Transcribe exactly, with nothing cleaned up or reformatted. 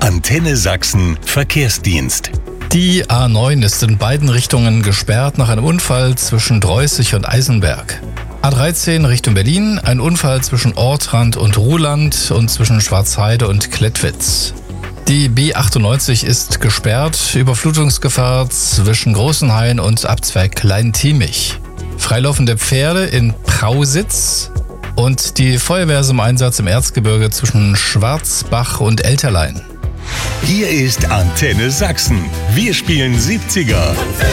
Antenne Sachsen Verkehrsdienst. Die A neun ist in beiden Richtungen gesperrt nach einem Unfall zwischen Dreußig und Eisenberg. A dreizehn Richtung Berlin, ein Unfall zwischen Ortrand und Ruhland und zwischen Schwarzheide und Klettwitz. Die B achtundneunzig ist gesperrt, Überflutungsgefahr zwischen Großenhain und Abzweig Kleintiemich. Freilaufende Pferde in Prausitz und die Feuerwehr ist im Einsatz im Erzgebirge zwischen Schwarzbach und Elterlein. Hier ist Antenne Sachsen. Wir spielen siebziger.